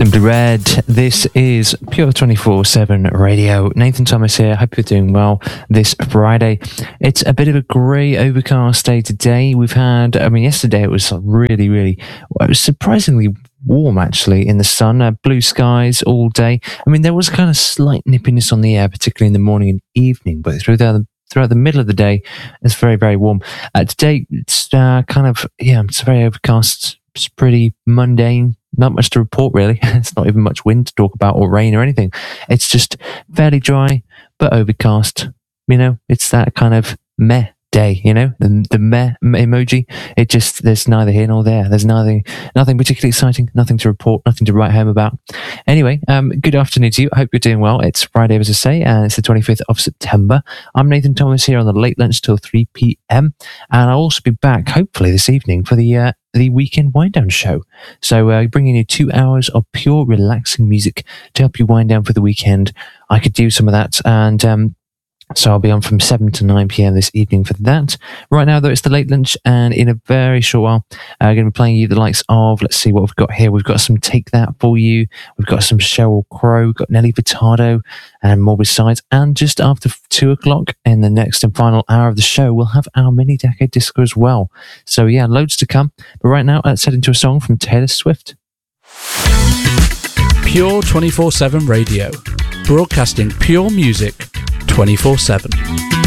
Simply Red. This is Pure 24/7 Radio. Nathan Thomas here. Hope you're doing well this Friday. It's a bit of a grey, overcast day today. We've had, yesterday it was it was surprisingly warm actually in the sun, blue skies all day. There was kind of slight nippiness on the air, particularly in the morning and evening, but throughout the middle of the day, it's very, very warm. Today, it's it's very overcast. It's pretty mundane. Not much to report, really. It's not even much wind to talk about or rain or anything. It's just fairly dry, but overcast. It's that kind of meh day, the meh emoji. There's neither here nor there. There's nothing particularly exciting, nothing to report, nothing to write home about. Anyway, good afternoon to you. I hope you're doing well. It's Friday, as I say, and it's the 25th of September. I'm Nathan Thomas here on the late lunch till 3 p.m. And I'll also be back, hopefully, this evening for the weekend wind down show. So bringing you 2 hours of pure relaxing music to help you wind down for the weekend. I could do some of that, and so I'll be on from 7 to 9 p.m. this evening for that. Right now, though, it's the late lunch, and in a very short while, I'm going to be playing you the likes of, let's see what we've got here. We've got some Take That for you. We've got some Sheryl Crow, we've got Nelly Furtado, and more besides. And just after 2 o'clock, in the next and final hour of the show, we'll have our mini-decade disco as well. So yeah, loads to come. But right now, let's head into a song from Taylor Swift. Pure 24/7 Radio, broadcasting pure music 24/7.